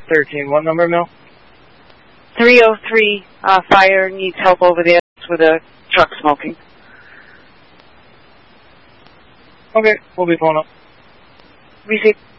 13. What number, Mel? 303, fire needs help over there with a truck smoking. Okay, we'll be pulling up. Receive.